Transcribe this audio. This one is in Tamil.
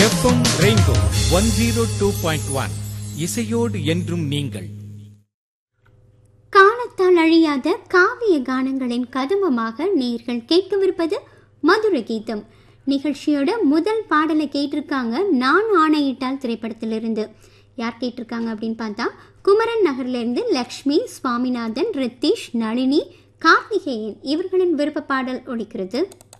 எஃப்எம் ரெயின்போ 102.1 இசையோடு என்றும் நீங்கள். காலத்தால் அழியாத காவிய கானங்களின் கதம்பமாக நேயர்கள் கேட்கவிருப்பது மதுர கீதம் நிகழ்ச்சியோட முதல் பாடலை கேட்டிருக்காங்க நான் ஆணையிட்டால் திரைப்படத்திலிருந்து. யார் கேட்டிருக்காங்க அப்படின்னு பார்த்தா குமரன் நகர்லேருந்து லக்ஷ்மி, சுவாமிநாதன், ரித்தீஷ், நளினி, கார்த்திகேயன் இவர்களின் விருப்ப பாடல் ஒலிக்கிறது.